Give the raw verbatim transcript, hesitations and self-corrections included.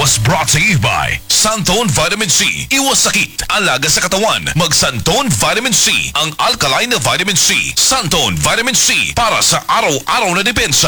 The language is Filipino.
was brought to you by Santone Vitamin C. Iwas sakit, alaga sa katawan. Mag Santone Vitamin C, ang alkaline na vitamin C. Santone Vitamin C, para sa araw-araw na depensa.